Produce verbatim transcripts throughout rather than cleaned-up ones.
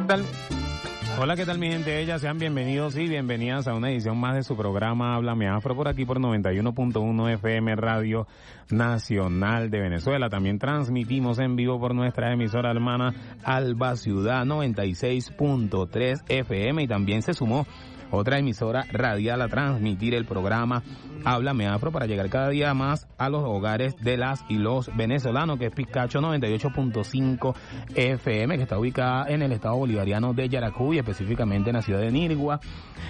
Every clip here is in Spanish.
tal? Hola, ¿qué tal mi gente? Ellas sean bienvenidos y bienvenidas a una edición más de su programa Háblame Afro por aquí por noventa y uno punto uno F M Radio Nacional de Venezuela. También transmitimos en vivo por nuestra emisora hermana Alba Ciudad noventa y seis punto tres F M y también se sumó otra emisora radial a transmitir el programa Háblame Afro para llegar cada día más a los hogares de las y los venezolanos, que es Picacho noventa y ocho punto cinco F M, que está ubicada en el estado bolivariano de Yaracuy, específicamente en la ciudad de Nirgua.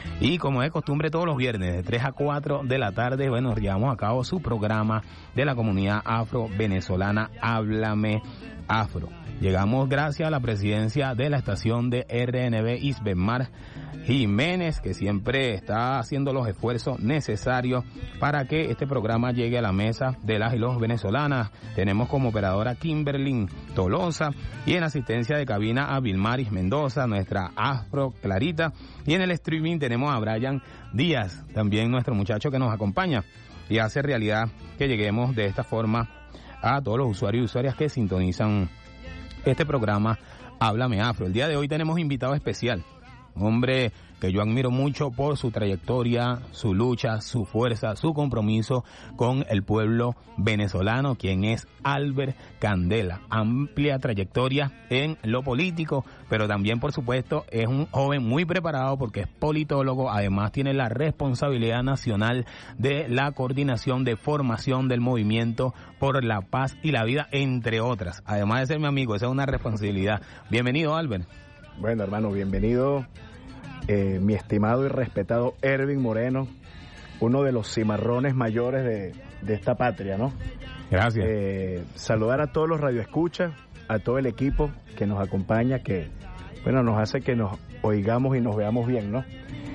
Y como es costumbre, todos los viernes de tres a cuatro de la tarde, bueno, llevamos a cabo su programa de la comunidad afro-venezolana Háblame Afro. Llegamos gracias a la presidencia de la estación de R N B Isbemar Jiménez, que siempre está haciendo los esfuerzos necesarios para que este programa llegue a la mesa de las y los venezolanas. Tenemos como operadora Kimberly Tolosa y en asistencia de cabina a Vilmaris Mendoza, nuestra Afro Clarita. Y en el streaming tenemos a Brian Díaz, también nuestro muchacho que nos acompaña y hace realidad que lleguemos de esta forma a todos los usuarios y usuarias que sintonizan este programa Háblame Afro. El día de hoy tenemos invitado especial, un hombre que yo admiro mucho por su trayectoria, su lucha, su fuerza, su compromiso con el pueblo venezolano, quien es Albert Candela. Amplia trayectoria en lo político, pero también, por supuesto, es un joven muy preparado porque es politólogo. Además, tiene la responsabilidad nacional de la coordinación de formación del movimiento por la paz y la vida, entre otras. Además de ser mi amigo, esa es una responsabilidad. Bienvenido, Albert. Bueno, hermano, bienvenido. Eh, mi estimado y respetado Ervin Moreno, uno de los cimarrones mayores de, de esta patria, ¿no? Gracias. Eh, saludar a todos los radioescuchas, a todo el equipo que nos acompaña, que, bueno, nos hace que nos oigamos y nos veamos bien, ¿no?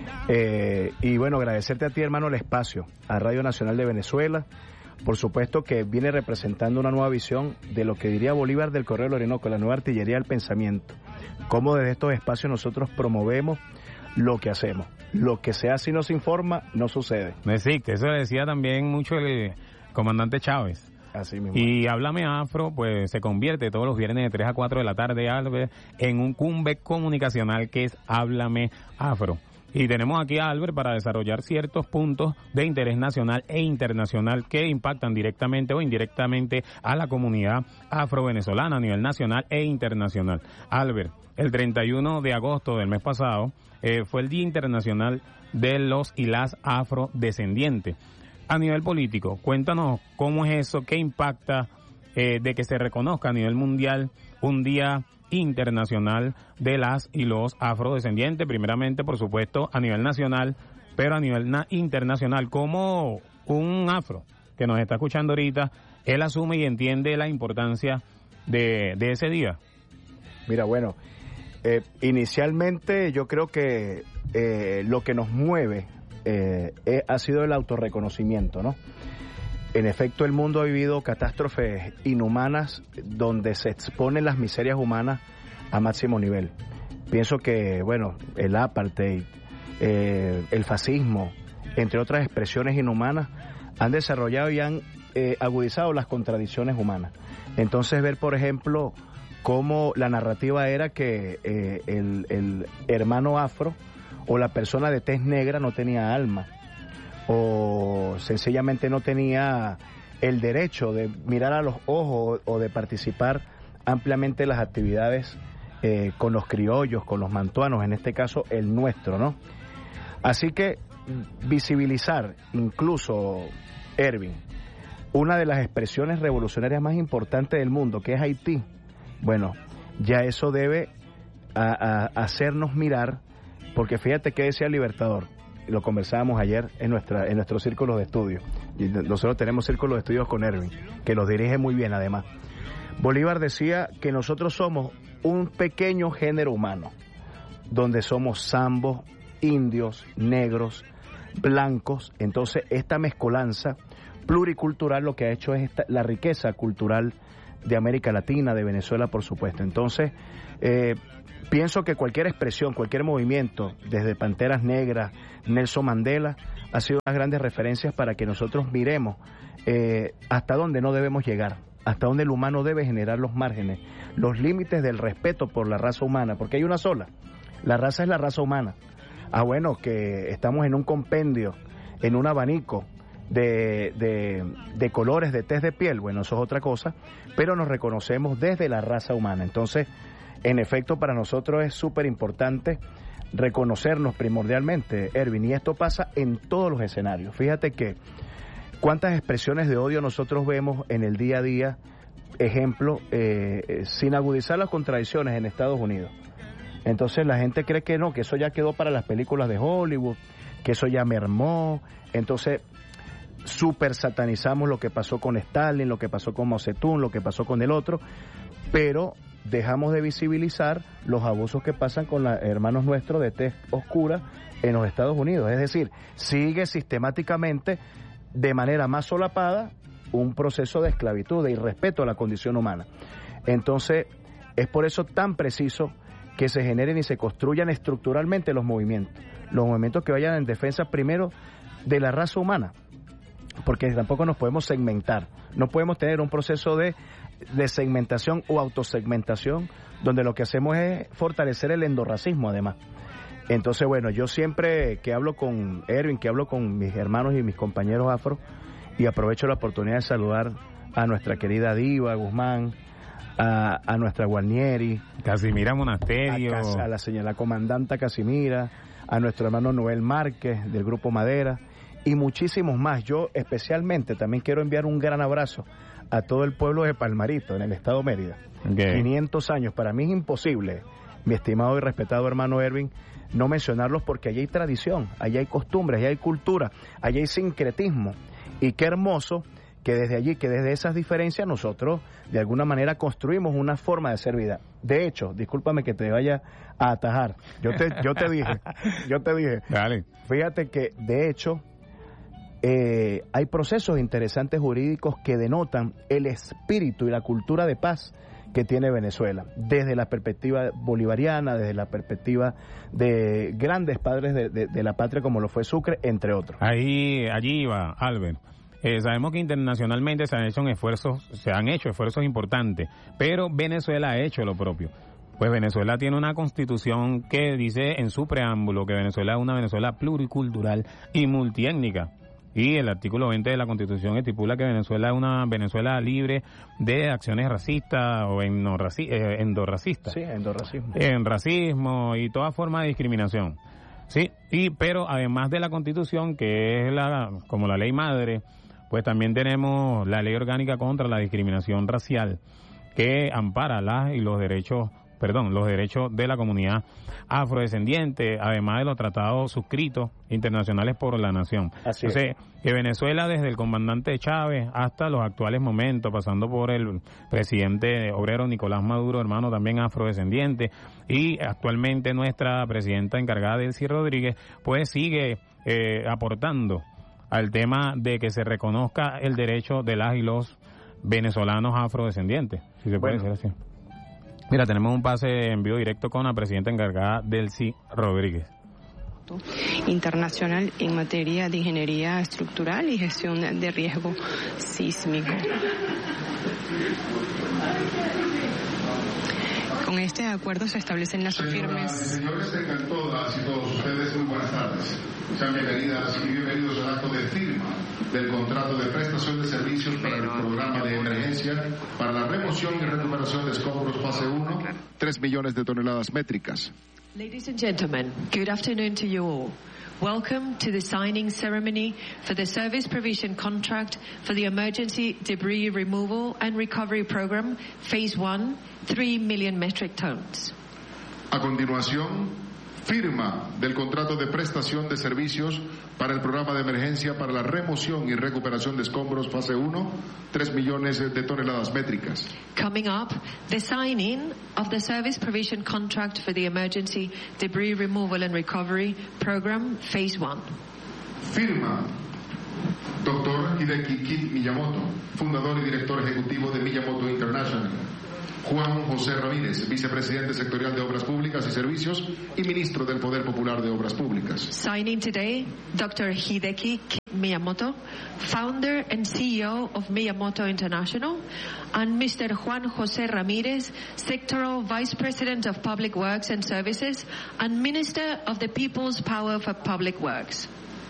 Eh, y bueno, agradecerte a ti, hermano, el espacio, a Radio Nacional de Venezuela, por supuesto que viene representando una nueva visión de lo que diría Bolívar del Correo del Orinoco, la nueva artillería del pensamiento. Cómo desde estos espacios nosotros promovemos lo que hacemos. Lo que se hace y no se informa, no sucede. Me sí, que eso decía también mucho el comandante Chávez. Así mismo. Y Háblame Afro, pues se convierte todos los viernes de tres a cuatro de la tarde, Albert, en un cumbe comunicacional que es Háblame Afro. Y tenemos aquí a Albert para desarrollar ciertos puntos de interés nacional e internacional que impactan directamente o indirectamente a la comunidad afro-venezolana a nivel nacional e internacional. Albert, el treinta y uno de agosto del mes pasado eh, fue el Día Internacional de los y las afrodescendientes. A nivel político, cuéntanos cómo es eso, qué impacta eh, de que se reconozca a nivel mundial un día internacional de las y los afrodescendientes, primeramente, por supuesto, a nivel nacional, pero a nivel na- internacional, como un afro que nos está escuchando ahorita, él asume y entiende la importancia de, de ese día. Mira, bueno, eh, inicialmente yo creo que eh, lo que nos mueve eh, eh, ha sido el autorreconocimiento, ¿no? En efecto, el mundo ha vivido catástrofes inhumanas donde se exponen las miserias humanas a máximo nivel. Pienso que, bueno, el apartheid, eh, el fascismo, entre otras expresiones inhumanas, han desarrollado y han eh, agudizado las contradicciones humanas. Entonces, ver, por ejemplo, cómo la narrativa era que eh, el, el hermano afro o la persona de tez negra no tenía alma, o sencillamente no tenía el derecho de mirar a los ojos o de participar ampliamente en las actividades eh, con los criollos, con los mantuanos, en este caso el nuestro, ¿no? Así que visibilizar, incluso, Ervin, una de las expresiones revolucionarias más importantes del mundo, que es Haití, bueno, ya eso debe a, a, hacernos mirar, porque fíjate que decía el Libertador, lo conversábamos ayer en nuestra en nuestros círculos de estudio. Y nosotros tenemos círculos de estudios con Ervin, que los dirige muy bien además. Bolívar decía que nosotros somos un pequeño género humano, donde somos zambos, indios, negros, blancos. Entonces, esta mezcolanza pluricultural lo que ha hecho es esta, la riqueza cultural de América Latina, de Venezuela, por supuesto. Entonces, eh, pienso que cualquier expresión, cualquier movimiento, desde Panteras Negras, Nelson Mandela, ha sido unas grandes referencias para que nosotros miremos eh, hasta dónde no debemos llegar hasta dónde el humano debe generar los márgenes, los límites del respeto por la raza humana, porque hay una sola, la raza es la raza humana. Ah, bueno, que estamos en un compendio, en un abanico de, de, de colores, de tez de piel, bueno, eso es otra cosa, pero nos reconocemos desde la raza humana. Entonces, en efecto, para nosotros es súper importante reconocernos primordialmente, Erwin, y esto pasa en todos los escenarios. Fíjate que cuántas expresiones de odio nosotros vemos en el día a día, ejemplo, eh, sin agudizar las contradicciones en Estados Unidos. Entonces la gente cree que no, que eso ya quedó para las películas de Hollywood, que eso ya mermó. Entonces súper satanizamos lo que pasó con Stalin, lo que pasó con Mao Zedong, lo que pasó con el otro, pero dejamos de visibilizar los abusos que pasan con los hermanos nuestros de tez oscura en los Estados Unidos. Es decir, sigue sistemáticamente, de manera más solapada, un proceso de esclavitud, de irrespeto a la condición humana. Entonces, es por eso tan preciso que se generen y se construyan estructuralmente los movimientos, los movimientos que vayan en defensa primero de la raza humana, porque tampoco nos podemos segmentar, no podemos tener un proceso de, de segmentación o autosegmentación, donde lo que hacemos es fortalecer el endorracismo además. Entonces, bueno, yo siempre que hablo con Erwin, que hablo con mis hermanos y mis compañeros afro, y aprovecho la oportunidad de saludar a nuestra querida Diva Guzmán, a, a nuestra Guarnieri, Casimira Monasterio, a, a la señora comandanta Casimira, a nuestro hermano Noel Márquez del Grupo Madera y muchísimos más. Yo especialmente también quiero enviar un gran abrazo a todo el pueblo de Palmarito, en el estado Mérida. Okay. quinientos años, para mí es imposible, mi estimado y respetado hermano Erwin, no mencionarlos, porque allí hay tradición, allí hay costumbres, allí hay cultura, allí hay sincretismo, y qué hermoso que desde allí, que desde esas diferencias nosotros de alguna manera construimos una forma de ser vida. De hecho, discúlpame que te vaya a atajar, yo te, yo te dije, yo te dije, Dale. Fíjate que de hecho eh, hay procesos interesantes jurídicos que denotan el espíritu y la cultura de paz que tiene Venezuela, desde la perspectiva bolivariana, desde la perspectiva de grandes padres de, de, de la patria como lo fue Sucre, entre otros. Ahí, allí iba, Albert. Eh, sabemos que internacionalmente se han hecho esfuerzos, se han hecho esfuerzos importantes, pero Venezuela ha hecho lo propio. Pues Venezuela tiene una constitución que dice en su preámbulo que Venezuela es una Venezuela pluricultural y multiétnica. Y el artículo veinte de la Constitución estipula que Venezuela es una Venezuela libre de acciones racistas o endorraci- eh, endorracistas. Sí, endorracismo. En racismo y toda forma de discriminación. Sí, y pero además de la Constitución, que es la como la ley madre, pues también tenemos la Ley Orgánica contra la Discriminación Racial, que ampara las y los derechos perdón, los derechos de la comunidad afrodescendiente, además de los tratados suscritos internacionales por la nación. Así Entonces, es. que Venezuela, desde el comandante Chávez hasta los actuales momentos, pasando por el presidente obrero Nicolás Maduro, hermano también afrodescendiente, y actualmente nuestra presidenta encargada, Delcy Rodríguez, pues sigue eh, aportando al tema de que se reconozca el derecho de las y los venezolanos afrodescendientes, si se puede Bueno. decir así. Mira, tenemos un pase en vivo directo con la presidenta encargada, Delcy Rodríguez. Internacional en materia de ingeniería estructural y gestión de riesgo sísmico. Con este acuerdo se establecen las firmes. Señores, tengan todas y todos ustedes muy buenas tardes. Sean bienvenidas y bienvenidos al acto de firma del contrato de prestación de servicios para el programa de emergencia para la remoción y recuperación de escombros fase uno, tres millones de toneladas métricas. Ladies and gentlemen, good afternoon to you all. Welcome to the signing ceremony for the service provision contract for the emergency debris removal and recovery program, phase one, three million metric tons. A continuación, firma del contrato de prestación de servicios para el programa de emergencia para la remoción y recuperación de escombros fase uno, tres millones de toneladas métricas. Coming up, the signing of the service provision contract for the emergency debris removal and recovery program, phase one. Firma doctor Hideki Kit Miyamoto, fundador y director ejecutivo de Miyamoto International. Juan José Ramírez, vicepresidente sectorial de Obras Públicas y Servicios y ministro del Poder Popular de Obras Públicas. Signing today, doctor Hideki Miyamoto, founder and C E O of Miyamoto International, and Mister Juan José Ramírez, Sectoral Vice President of Public Works and Services and Minister of the People's Power for Public Works.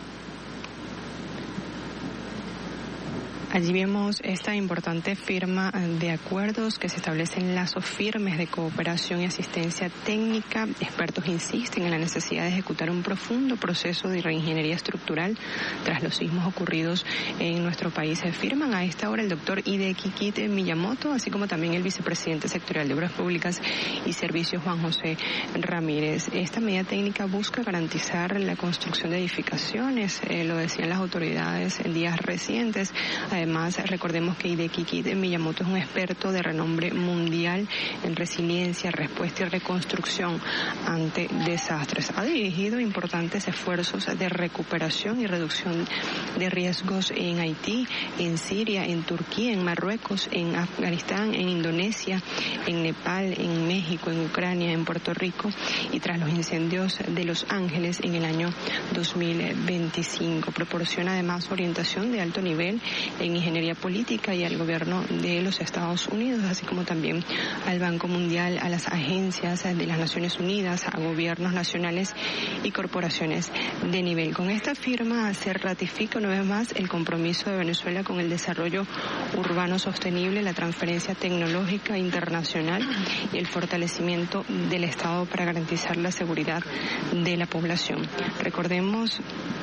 Allí vemos esta importante firma de acuerdos que se establecen lazos firmes de cooperación y asistencia técnica. Expertos insisten en la necesidad de ejecutar un profundo proceso de reingeniería estructural tras los sismos ocurridos en nuestro país. Se firman a esta hora el doctor Hideki Kit Miyamoto, así como también el vicepresidente sectorial de Obras Públicas y Servicios, Juan José Ramírez. Esta medida técnica busca garantizar la construcción de edificaciones, eh, lo decían las autoridades en días recientes. Además, recordemos que Hideki Kit Miyamoto es un experto de renombre mundial en resiliencia, respuesta y reconstrucción ante desastres. Ha dirigido importantes esfuerzos de recuperación y reducción de riesgos en Haití, en Siria, en Turquía, en Marruecos, en Afganistán, en Indonesia, en Nepal, en México, en Ucrania, en Puerto Rico y tras los incendios de Los Ángeles en el año dos mil veinticinco. Proporciona además orientación de alto nivel en ingeniería política y al gobierno de los Estados Unidos, así como también al Banco Mundial, a las agencias de las Naciones Unidas, a gobiernos nacionales y corporaciones de nivel. Con esta firma se ratifica una vez más el compromiso de Venezuela con el desarrollo urbano sostenible, la transferencia tecnológica internacional y el fortalecimiento del Estado para garantizar la seguridad de la población. Recordemos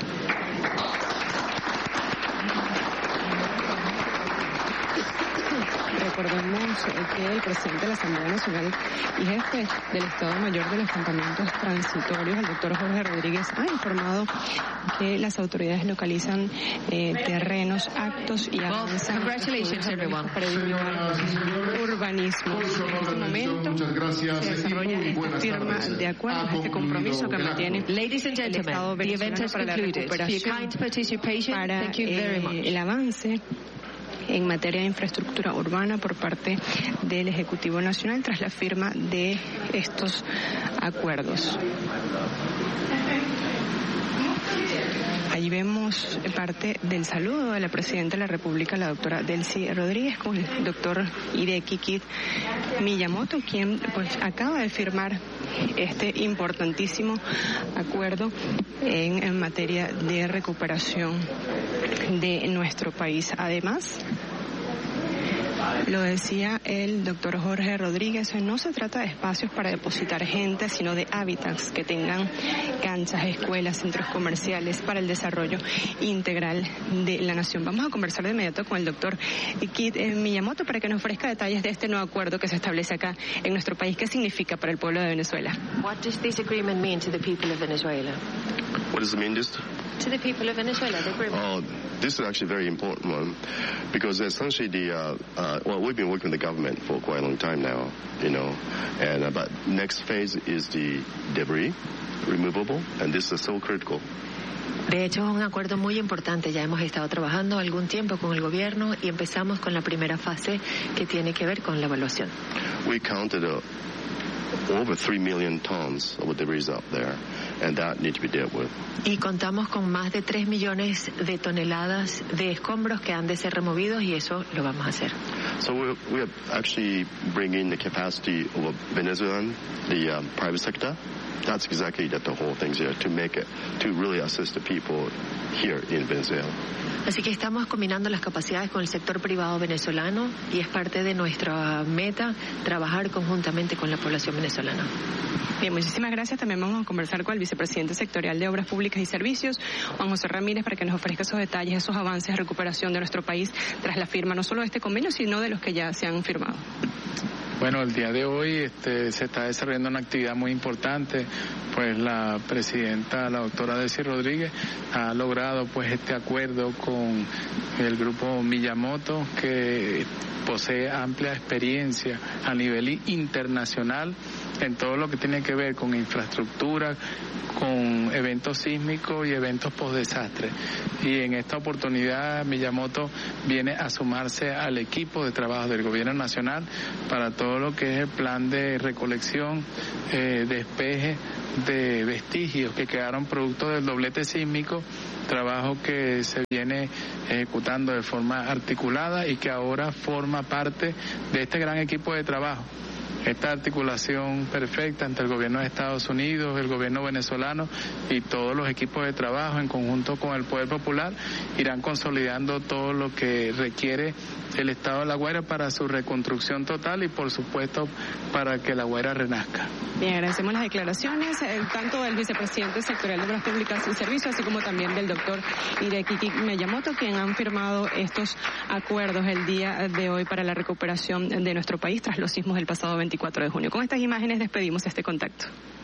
Recordemos que el presidente de la Asamblea Nacional y jefe del Estado Mayor de los Campamentos Transitorios, el doctor Jorge Rodríguez, ha informado que las autoridades localizan eh, terrenos, actos y avanzan well, congratulations everyone. Para eliminar urbanismo. En este momento se desarrolla esta firma de acuerdo, este compromiso que mantiene Ladies and el Estado gentlemen, the event venezolano has para la concluded. For your recuperación, kind participation, para thank you very eh, much. el avance en materia de infraestructura urbana por parte del Ejecutivo Nacional tras la firma de estos acuerdos. Allí vemos parte del saludo de la Presidenta de la República, la doctora Delcy Rodríguez, con el doctor Hideki Kit Miyamoto, quien pues acaba de firmar este importantísimo acuerdo en, en materia de recuperación de nuestro país. Además, lo decía el doctor Jorge Rodríguez, no se trata de espacios para depositar gente, sino de hábitats que tengan canchas, escuelas, centros comerciales para el desarrollo integral de la nación. Vamos a conversar de inmediato con el doctor Kit Miyamoto para que nos ofrezca detalles de este nuevo acuerdo que se establece acá en nuestro país. ¿Qué significa para el pueblo de Venezuela? What does this agreement mean to the people of Venezuela? What does it mean, this? To the people of Venezuela, the agreement. Oh, this is actually a very important one because essentially the, uh, uh, well, we've been working with the government for quite a long time now, you know, and uh, but next phase is the debris removable, and this is so critical. De hecho, es un acuerdo muy importante. Ya hemos estado trabajando algún tiempo con el gobierno y empezamos con la primera fase que tiene que ver con la evaluación. We counted uh, over three million tons of debris out there, and that needs to be dealt with. Y contamos con más de tres millones de toneladas de escombros que han de ser removidos y eso lo vamos a hacer. So we we are actually bringing the capacity of Venezuelan, the um, private sector. That's exactly that the whole thing's here, to make it, to really assist the people here in Venezuela. Así que estamos combinando las capacidades con el sector privado venezolano y es parte de nuestra meta trabajar conjuntamente con la población venezolana. Bien, muchísimas gracias. También vamos a conversar con el vicepresidente sectorial de Obras Públicas y Servicios, Juan José Ramírez, para que nos ofrezca esos detalles, esos avances de recuperación de nuestro país tras la firma no solo de este convenio, sino de los que ya se han firmado. Bueno, el día de hoy este, se está desarrollando una actividad muy importante, pues la presidenta, la doctora Delcy Rodríguez, ha logrado pues este acuerdo con el grupo Miyamoto, que posee amplia experiencia a nivel internacional en todo lo que tiene que ver con infraestructura, con eventos sísmicos y eventos post-desastre. Y en esta oportunidad Miyamoto viene a sumarse al equipo de trabajo del Gobierno Nacional para todo lo que es el plan de recolección, eh, despeje de vestigios que quedaron producto del doblete sísmico, trabajo que se viene ejecutando de forma articulada y que ahora forma parte de este gran equipo de trabajo. Esta articulación perfecta entre el gobierno de Estados Unidos, el gobierno venezolano y todos los equipos de trabajo en conjunto con el Poder Popular irán consolidando todo lo que requiere el Estado de La Guaira para su reconstrucción total y por supuesto para que La Guaira renazca. Bien, agradecemos las declaraciones eh, tanto del vicepresidente sectorial de Obras Públicas y Servicios, así como también del doctor Hideki Miyamoto, quien han firmado estos acuerdos el día de hoy para la recuperación de nuestro país tras los sismos del pasado veinticuatro de junio. Con estas imágenes despedimos este contacto.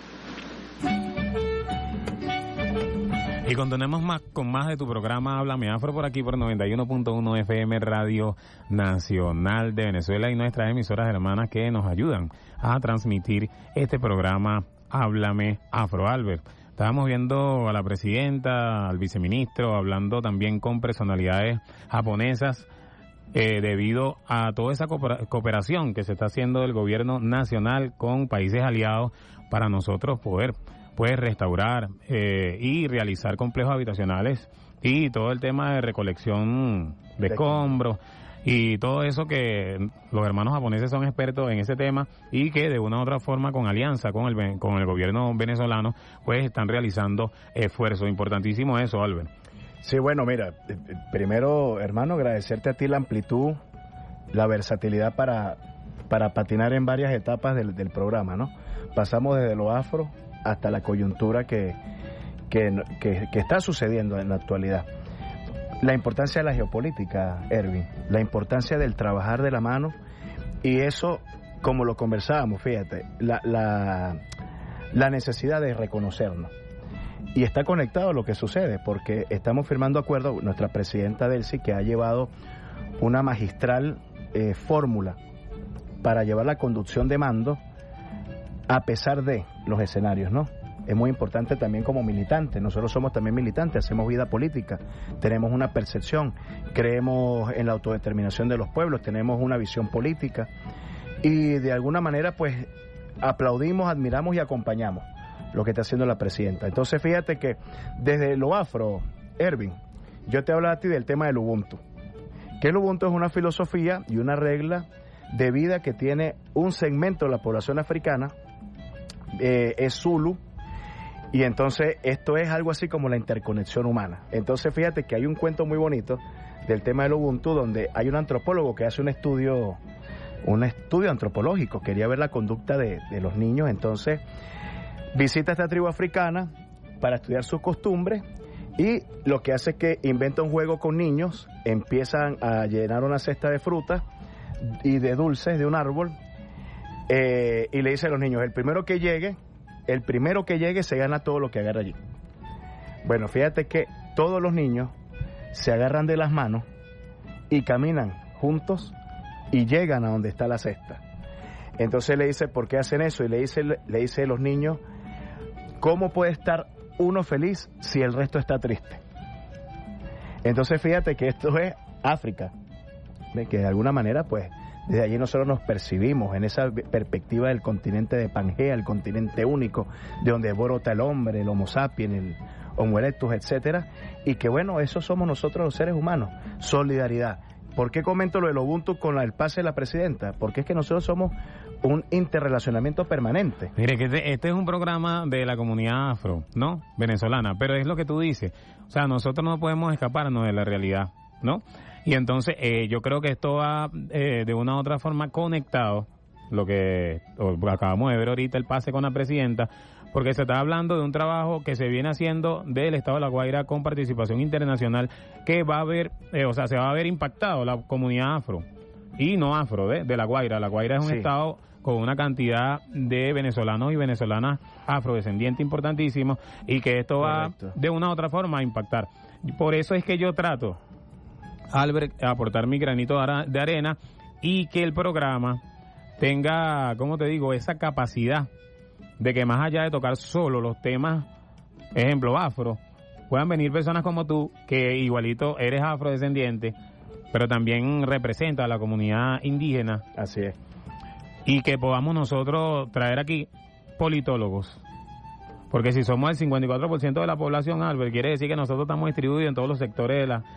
Y continuemos más con más de tu programa Háblame Afro por aquí por noventa y uno punto uno F M Radio Nacional de Venezuela y nuestras emisoras hermanas que nos ayudan a transmitir este programa Háblame Afro. Albert, estábamos viendo a la presidenta, al viceministro, hablando también con personalidades japonesas eh, debido a toda esa cooperación que se está haciendo del gobierno nacional con países aliados para nosotros poder pues restaurar eh, y realizar complejos habitacionales y todo el tema de recolección de escombros y todo eso que los hermanos japoneses son expertos en ese tema y que de una u otra forma con alianza con el con el gobierno venezolano pues están realizando esfuerzos. Importantísimo eso, Albert. Sí, bueno, mira, primero, hermano, agradecerte a ti la amplitud, la versatilidad para, para patinar en varias etapas del, del programa, ¿no? Pasamos desde lo afro hasta la coyuntura que, que, que, que está sucediendo en la actualidad. La importancia de la geopolítica, Erwin, la importancia del trabajar de la mano, y eso, como lo conversábamos, fíjate, la, la, la necesidad de reconocernos. Y está conectado a lo que sucede, porque estamos firmando acuerdos, nuestra presidenta Delcy, que ha llevado una magistral eh, fórmula para llevar la conducción de mando a pesar de los escenarios, ¿no? Es muy importante también como militante. Nosotros somos también militantes, hacemos vida política, tenemos una percepción, creemos en la autodeterminación de los pueblos, tenemos una visión política y de alguna manera pues aplaudimos, admiramos y acompañamos lo que está haciendo la presidenta. Entonces fíjate que desde lo afro, Erwin, yo te hablo a ti del tema del Ubuntu. Que el Ubuntu es una filosofía y una regla de vida que tiene un segmento de la población africana, eh, es Zulu, y entonces esto es algo así como la interconexión humana. Entonces fíjate que hay un cuento muy bonito del tema del Ubuntu donde hay un antropólogo que hace un estudio, un estudio antropológico, quería ver la conducta de, de los niños, entonces visita esta tribu africana para estudiar sus costumbres y lo que hace es que inventa un juego con niños, empiezan a llenar una cesta de frutas y de dulces de un árbol eh, y le dice a los niños, el primero que llegue, el primero que llegue se gana todo lo que agarra allí. Bueno, fíjate que todos los niños se agarran de las manos y caminan juntos y llegan a donde está la cesta. Entonces le dice, ¿por qué hacen eso? Y le dice, le dice a los niños, ¿cómo puede estar uno feliz si el resto está triste? Entonces fíjate que esto es África, ¿ve? Que de alguna manera pues desde allí nosotros nos percibimos en esa perspectiva del continente de Pangea, el continente único, de donde brota el hombre, el Homo sapiens, el Homo erectus, etcétera, y que bueno, eso somos nosotros los seres humanos, solidaridad. ¿Por qué comento lo del Ubuntu con el pase de la presidenta? Porque es que nosotros somos un interrelacionamiento permanente. Mire, que este, este es un programa de la comunidad afro, ¿no? Venezolana, pero es lo que tú dices. O sea, nosotros no podemos escaparnos de la realidad, ¿no? Y entonces eh, yo creo que esto va eh, de una u otra forma conectado, lo que o, acabamos de ver ahorita, el pase con la presidenta, porque se está hablando de un trabajo que se viene haciendo del Estado de La Guaira con participación internacional que va a ver, eh, o sea, se va a ver impactado la comunidad afro y no afro de, de La Guaira. La Guaira es un sí. estado con una cantidad de venezolanos y venezolanas afrodescendientes importantísimos y que esto Correcto. va de una u otra forma a impactar. Por eso es que yo trato, Albert, aportar mi granito de arena y que el programa tenga, ¿cómo te digo?, esa capacidad de que más allá de tocar solo los temas, ejemplo, afro, puedan venir personas como tú, que igualito eres afrodescendiente, pero también representa a la comunidad indígena. Así es. Y que podamos nosotros traer aquí politólogos, Porque si somos el cincuenta y cuatro por ciento de la población, Albert, quiere decir que nosotros estamos distribuidos en todos los sectores de la